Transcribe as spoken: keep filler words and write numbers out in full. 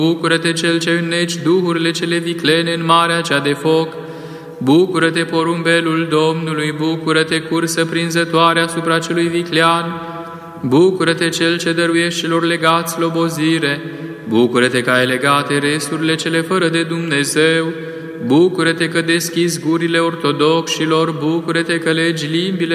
Bucură-te, Cel ce înneci duhurile cele viclene în marea cea de foc. Bucură-te, porumbelul Domnului, bucură-te, cursă prinzătoare asupra celui viclean. Bucură-te, Cel ce dăruiești celor legați slobozire. Bucură-te că ai legate resurile cele fără de Dumnezeu. Bucură-te că deschizi gurile ortodoxilor, bucură-te că legi limbile